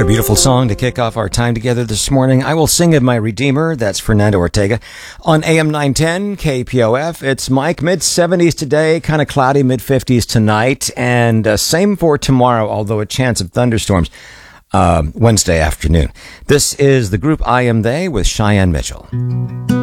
a beautiful song to kick off our time together this morning. I Will Sing of My Redeemer. That's Fernando Ortega. On AM 910 KPOF, it's Mike. Mid-70s today, kind of cloudy, mid-50s tonight. And same for tomorrow, although a chance of thunderstorms Wednesday afternoon. This is the group I Am They with Cheyenne Mitchell.